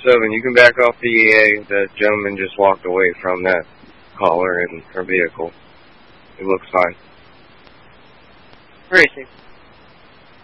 7, you can back off the EA. The gentleman just walked away from that caller in her vehicle. It looks fine. Where is he?